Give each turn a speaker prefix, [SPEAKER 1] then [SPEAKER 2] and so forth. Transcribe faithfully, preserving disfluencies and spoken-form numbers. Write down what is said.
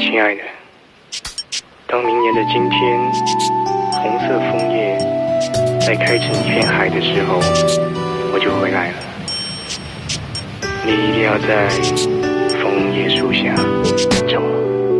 [SPEAKER 1] 亲爱的，当明年的今天，红色枫叶在开成一片海的时候，我就回来了。你一定要在枫叶树下等着我。